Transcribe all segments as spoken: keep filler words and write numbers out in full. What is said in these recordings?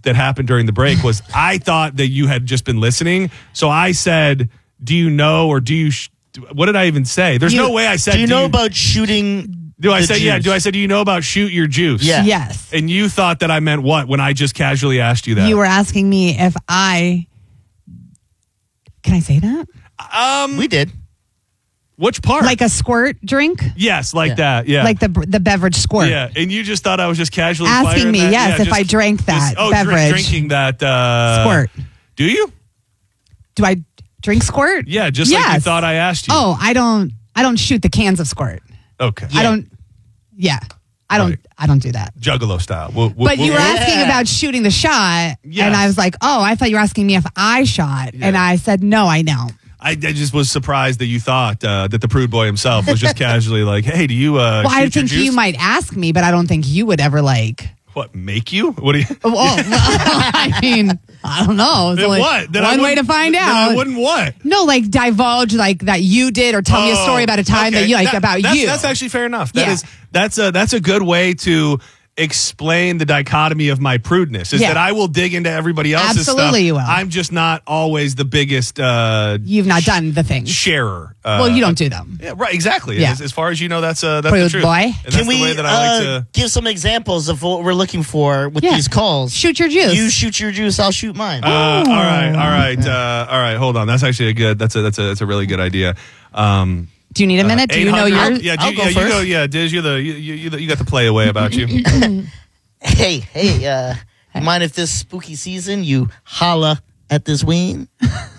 that happened during the break was I thought that you had just been listening. So I said, do you know or do you, sh- what did I even say? There's you, no way I said, do you do know you, about shooting Do I the say, juice? yeah, do I say, do you know about shoot your juice? Yeah. Yes. And you thought that I meant what when I just casually asked you that? You were asking me if I, can I say that? Um, We did. Which part? Like a squirt drink? Yes, like Yeah. that, yeah. Like the the beverage squirt. Yeah, and you just thought I was just casually Asking firing me, that? yes, Yeah, if I drank that just- oh, beverage. Drink, drinking that uh, Squirt. Do you? Do I drink squirt? Yeah, just like you Yes. thought I asked you. Oh, I don't I don't shoot the cans of squirt. Okay. I don't yeah. I don't Right. I don't do that. Juggalo style. We'll, we'll, But you were we'll- asking about shooting the shot, Yes. and I was like, "Oh, I thought you were asking me if I shot," and I said, "No, I don't." I, I just was surprised that you thought uh, that the prude boy himself was just casually like, "Hey, do you?" Uh, Well, shoot I your think juice? you might ask me, but I don't think you would ever like. What make you? What do you? Oh, I mean, I don't know. It's Then only what? Then I one way to wouldn't- find then out. I wouldn't what? No, like divulge like that you did, or tell me a Oh, story about a time okay. that you like That- about that's, you. That's actually fair enough. That Yeah. is that's a that's a good way to explain the dichotomy of my prudeness. Is Yeah. that I will dig into everybody else's Absolutely stuff. you will. I'm just not always the biggest uh, You've not done the thing. sharer. Uh, Well, you don't do them. Yeah, right. Exactly. Yeah. As, as far as you know, that's uh, that's Prude the truth. boy. And that's Can the we way that I uh, like to. give some examples of what we're looking for with Yeah. these calls? Shoot your juice. You shoot your juice, I'll shoot mine. Uh, all right, all right, uh, all right. Hold on. That's actually a good. That's a that's a that's a really good idea. Um, do you need a minute? Do you know eight hundred yours? Yeah, do, I'll you- go yeah, you first. go. Yeah, Diz, you're the you, you, you, the- you got the play away about you. Hey, hey, uh, mind if this spooky season you holla at this ween?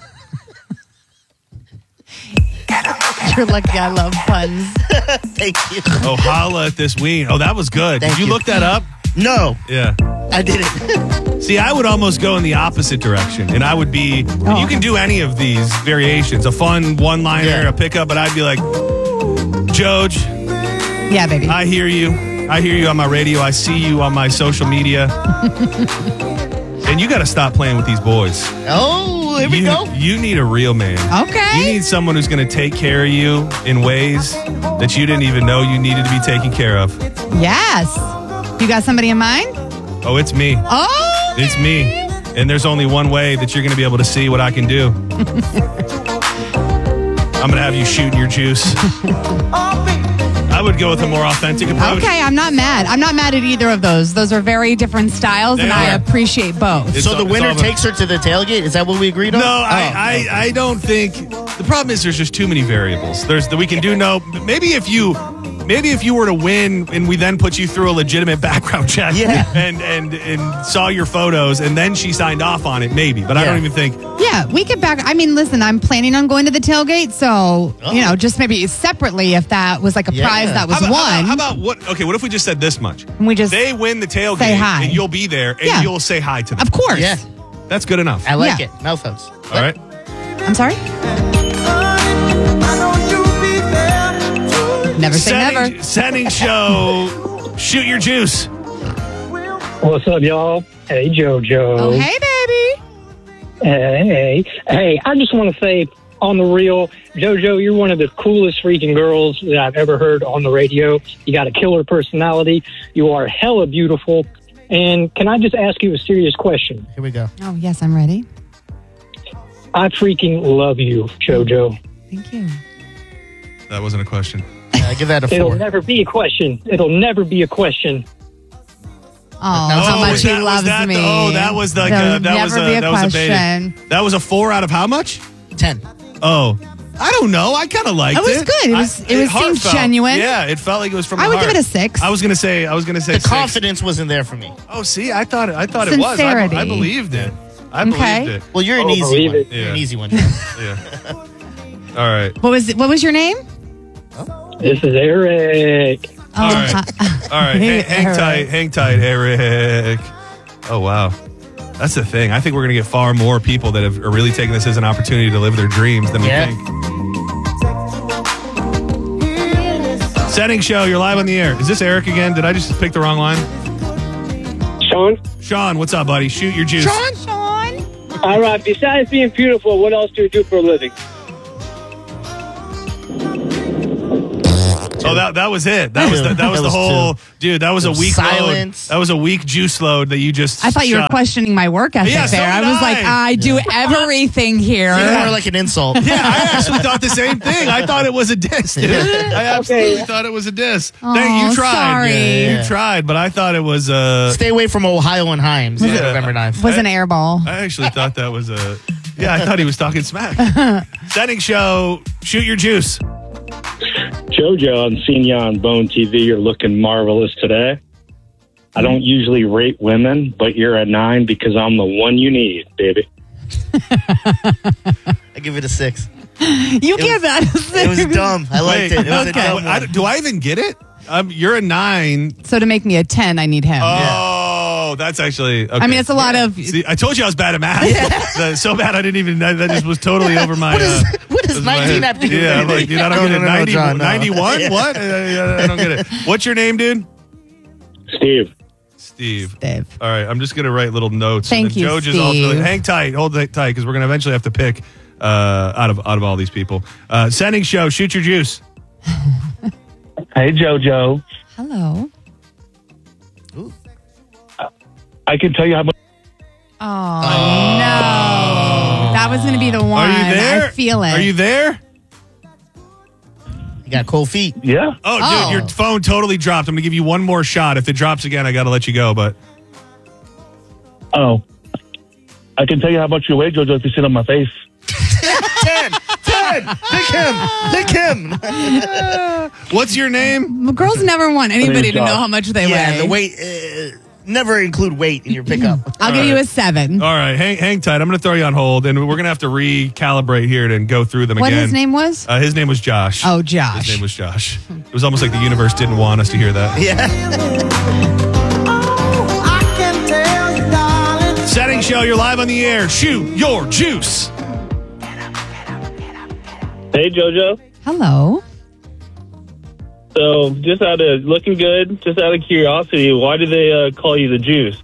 You're lucky I love puns. Thank you. Oh, holla at this ween. Oh, that was good. Thank Did you, you. look that up? No, Yeah. I didn't. See, I would almost go in the opposite direction, and I would be. Oh. You can do any of these variations. A fun one-liner, Yeah. a pickup, but I'd be like, Joj, Yeah, baby. I hear you. I hear you on my radio. I see you on my social media. And you got to stop playing with these boys. Oh, here we you, go. You need a real man. Okay. You need someone who's going to take care of you in ways that you didn't even know you needed to be taken care of. Yes. You got somebody in mind? Oh, it's me. Oh, It's me. And there's only one way that you're going to be able to see what I can do. I'm going to have you shooting your juice. I would go with a more authentic approach. okay. I'm not mad. I'm not mad at either of those. Those are very different styles, They and I are. appreciate both. It's So all- the it's winner all about- takes her to the tailgate? Is that what we agreed on? No, Oh, I, I, I don't think. The problem is there's just too many variables. There's that we can do no. Maybe if you, maybe if you were to win and we then put you through a legitimate background check, Yeah. and and and saw your photos and then she signed off on it, maybe. But I Yeah. don't even think. Yeah, we could back. I mean, listen, I'm planning on going to the tailgate, so Oh. you know, just maybe separately if that was like a Yeah. prize that was How about, won. How about, how about what? Okay, what if we just said this much? And we just They win the tailgate, say hi. and you'll be there, and Yeah. you'll say hi to them. of course. Yeah, That's good enough. I like Yeah. it. Mouth hugs. All right. I'm sorry. Never say Setting, never. setting show. Shoot your juice. What's up, y'all? Hey, JoJo. Oh, hey, baby. Hey, hey. I just want to say, on the real, JoJo, you're one of the coolest freaking girls that I've ever heard on the radio. You got a killer personality. You are hella beautiful. And can I just ask you a serious question? Here we go. Oh, yes, I'm ready. I freaking love you, JoJo. Thank you. That wasn't a question. Uh, give that a It'll four. never be a question. It'll never be a question. Oh, how Oh, much was he that- was loves that the- me. oh, that was like There'll a, that was never a, be a that was a question. beta. That was a four out of how much? Ten. Oh, I don't know. I kind of liked It was it. good. It was- I- it was- seemed heartfelt. genuine. Yeah, it felt like it was from. I the would give heart. it a six. I was gonna say. I was gonna say The six. confidence wasn't there for me. Oh, see, I thought it. I thought it was. I, Sincerity. I believed it. I Okay. believed it. Well, you're an Oh, easy believe one. it. You're Yeah. an easy one. Yeah. All right. What was what was your name? This is Eric. Oh, All right. hi- All right. Hey, hang, hang Eric. tight. Hang tight, Eric. Oh wow. That's the thing. I think we're gonna get far more people that have, are really taking this as an opportunity to live their dreams than we Yeah. think. Setting show. You're live on the air. Is this Eric again? Did I just pick the wrong line? Sean? Sean, what's up, buddy? Shoot your juice. Sean. Sean. All right. Besides being beautiful, what else do you do for a living? Oh, that that was it. That was the, that was That the was whole two. dude. That was There a was weak silence. load. That was a weak juice load that you just. I thought you were shot. questioning my work ethic Yeah, so there. I did was I. like, I do everything here. More like an insult. Yeah, I actually thought the same thing. I thought it was a diss, dude. I absolutely Okay. thought it was a diss. Oh, Dang, you tried. sorry. You Yeah. tried, but I thought it was a. Stay away from Ohio and Himes on Yeah. November ninth. Was an airball. I actually thought that was a. Yeah, I thought he was talking smack. Setting show. Shoot your juice. JoJo, I'm seeing you on Bone T V. You're looking marvelous today. I don't usually rate women, but you're a nine because I'm the one you need, baby. I give it a six. You give that a six. It was dumb. I liked Wait, it. It was a okay. dumb I- one. do I even get it? Um, you're a nine. So to make me a ten, I need him. Oh, that's actually. Okay. I mean, it's a lot of. See, I told you I was bad at math. The- so bad I didn't even. That that just was totally over my. What is- uh, what does was my nineteen head. have to do with Yeah, anything? like, dude, I don't No, get no, it. no, no, ninety, John, no. ninety-one? Yeah. What? Uh, I don't get it. What's your name, dude? Steve. Steve. Dave. All right, I'm just gonna write little notes. Thank and then you, Joe just also- Steve. hang tight, hold it tight, because we're gonna eventually have to pick uh, out of out of all these people. Uh, sending show, shoot your juice. Hey, JoJo. Hello. I can tell you how much. Oh, no. That was going to be the one. Are you there? I feel it. Are you there? You got cold feet. Yeah. Oh, Oh. dude, your phone totally dropped. I'm gonna give you one more shot. If it drops again, I gotta let you go. But Oh. I can tell you how much you weigh, JoJo, if you sit on my face. ten. ten. Pick him. Pick him. what's your name? Well, girls never want anybody to Josh. know how much they Yeah, weigh. the weight. Uh, never include weight in your pickup. I'll give you a seven. All right, hang hang tight. I'm gonna throw you on hold, and we're gonna have to recalibrate here and go through them What again. his name was? Uh, his name was Josh. Oh, Josh. His name was Josh. It was almost like the universe didn't want us to hear that. Yeah. Setting show, you're live on the air. Shoot your juice. Hey, JoJo. Hello. So, just out of looking good, just out of curiosity, why do they uh, call you the juice?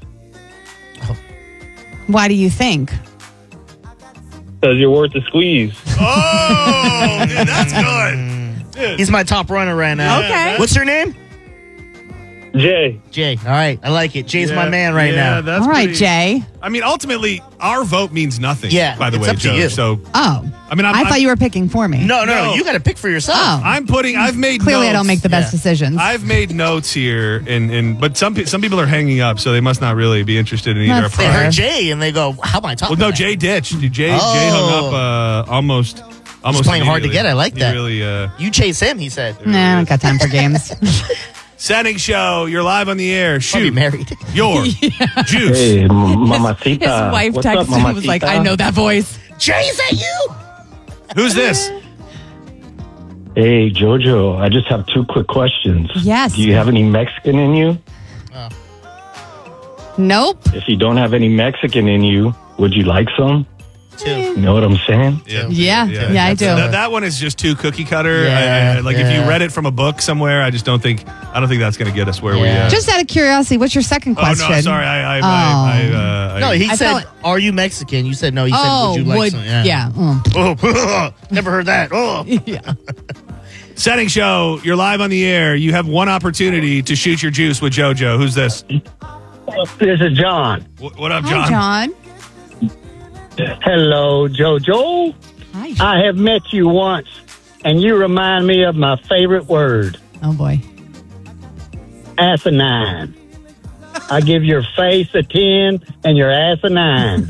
Why do you think? Because you're worth the squeeze. Oh, dude, that's good. Dude. He's my top runner right now. Okay. What's your name? Jay. Jay. All right. I like it. Jay's my Yeah, man right yeah, now. That's All right, pretty- Jay. I mean, ultimately, our vote means nothing. Yeah, by the it's way, up to Joe. you. So, Oh. I mean, I'm, I I'm, thought you were picking for me. No, no, No. you got to pick for yourself. Oh. I'm putting. I've made Clearly, I notes. don't make the best Yeah. decisions. I've made notes here, and, and but some pe- some people are hanging up, so they must not really be interested in either. That's a They prize. heard Jay and they go, "How am I talking?" Well, no, Jay ditched. Jay Jay Oh. hung up uh, almost. Almost playing hard to immediately. get. I like He that. Really, uh, You chase him. He said. Nah, I don't got time for games. setting show. You're live on the air. Probably Shoot married. your juice. Hey, mamacita. His wife What's up, texted and was like, mamacita? I know that voice. Jay, is that you? Who's this? Hey, JoJo, I just have two quick questions. Yes. Do you have any Mexican in you? Nope. If you don't have any Mexican in you, would you like some? Two. You know what I'm saying? Yeah, Yeah, yeah, I do. That, that one is just too cookie cutter. Yeah, I- I- like if yeah. you read it from a book somewhere, I just don't think. I don't think that's going to get us where we. Yeah. Uh, Just out of curiosity, what's your second oh question? no, sorry. I. I, Oh. I, I, uh, No, I, he I said, felt- "Are you Mexican?" You said no. He said, Oh, "Would you like would, some?" yeah. mm. Oh, never heard that. Oh, yeah. setting show. You're live on the air. You have one opportunity to shoot your juice with JoJo. Who's this? This is John. What, what up, Hi, John? John. Hello, JoJo. Hi. I have met you once, and you remind me of my favorite word, Oh, boy. asinine. I give your face a ten and your ass a nine.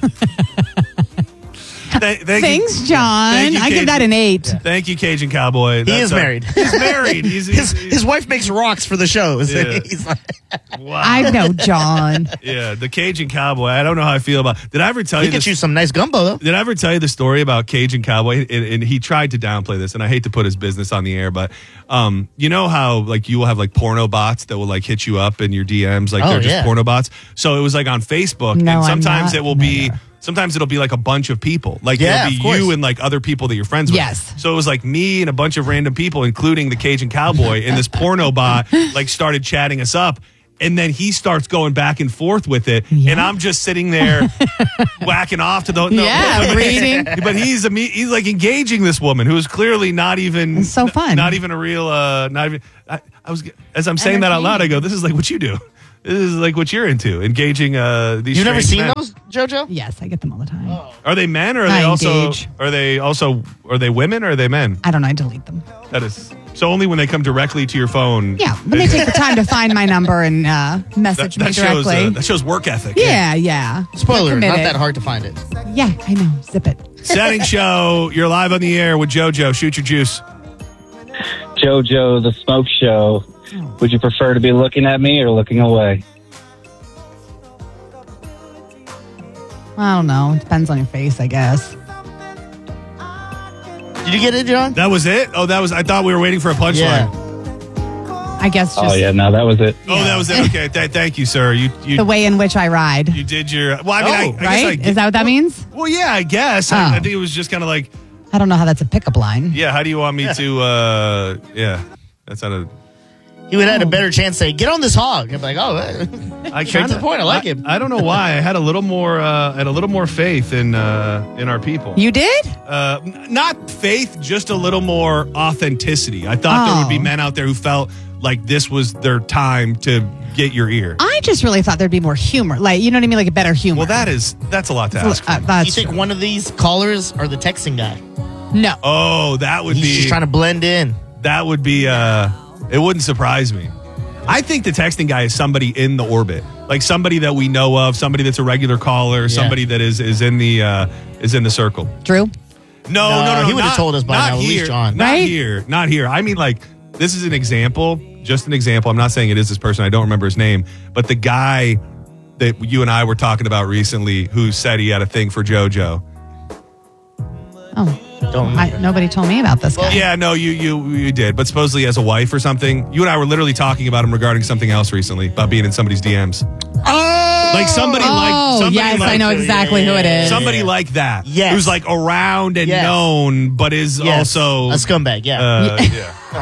Th- thank Thanks, you. John. Thank you, I give that Cajun. an eight. Thank you, Cajun Cowboy. he That's is a- married. He's married. He's, he's, his his wife makes rocks for the shows. Yeah. He's like, wow. I know, John. Yeah, the Cajun Cowboy. I don't know how I feel about. Did I ever tell he you gets this? you some nice gumbo though. Did I ever tell you the story about Cajun Cowboy? And, and he tried to downplay this, and I hate to put his business on the air, but um, you know how like you will have like porno bots that will like hit you up in your D Ms, like Oh, they're just yeah. porno bots. So it was like on Facebook, No, and I'm sometimes not it will be. familiar. Sometimes it'll be like a bunch of people. Like Yeah, it'll of be course. you and like other people that you're friends with. Yes. So it was like me and a bunch of random people, including the Cajun Cowboy, and this porno bot like started chatting us up. And then he starts going back and forth with it, Yeah. and I'm just sitting there whacking off to the no, Yeah, but- reading. But he's imme- he's like engaging this woman who is clearly not even It's so fun. not even a real. Uh, not even. I, I was as I'm saying that out loud. I go, this is like what you do. This is like what you're into, engaging uh, these. You've never strange seen men. those, JoJo? Yes, I get them all the time. Are they men or are I they also? engage. Are they also? Are they women or are they men? I don't know. I delete them. That is so only when they come directly to your phone. Yeah, when they take the time to find my number and uh, message That, that me shows directly. uh, that shows work ethic. yeah, yeah. Spoiler, They're not committed. that hard to find it. Yeah, I know. Zip it. Setting show. You're live on the air with JoJo. Shoot your juice. JoJo, the smoke show. Would you prefer to be looking at me or looking away? I don't know. It depends on your face, I guess. Did you get it, John? That was it. Oh, that was. I thought we were waiting for a punchline. Yeah. I guess just Oh, yeah, no, that was it. Oh, that was it. Okay. Th- thank you, sir. You you the way in which I ride. you did your. Well, I mean, Oh, I, I right? guess I, Is that what that means? Well, yeah, I guess. I, Oh. I think it was just kind of like, I don't know how that's a pickup line. yeah. How do you want me to? uh Yeah, that's not a. He would have had a better chance to say, get on this hog. I'd be like, oh, eh. I Straight to kinda- the point. I like it. I don't know why. I had a little more. Uh, I had a little more faith in uh, in our people. You did? Uh, n- not faith, just a little more authenticity. I thought there would be Oh. men out there who felt like this was their time to get your ear. I just really thought there'd be more humor. Like, you know what I mean? Like a better humor. Well, that is that's a lot to ask. Uh, for. that's you think true. one of these callers are the texting guy? No. Oh, that would He's be just trying to blend in. that would be. Uh, it wouldn't surprise me. I think the texting guy is somebody in the orbit, like somebody that we know of, somebody that's a regular caller, somebody that is is in the uh, is in the circle. Drew? No, No, no, no. he would've not- told us by not now, at least here, John. Not Right? here, not here. I mean, like this is an example, just an example. I'm not saying it is this person. I don't remember his name, but the guy that you and I were talking about recently, who said he had a thing for JoJo. Oh. Don't. I, nobody told me about this guy. Yeah, no, you you you did, but supposedly he has a wife or something. You and I were literally talking about him regarding something else recently, about being in somebody's D Ms. Oh! Like somebody Oh, like somebody yes, like I know exactly who it is. somebody like that. Yes. Who's like around and Yes. known, but is Yes. also a scumbag, yeah. uh, yeah.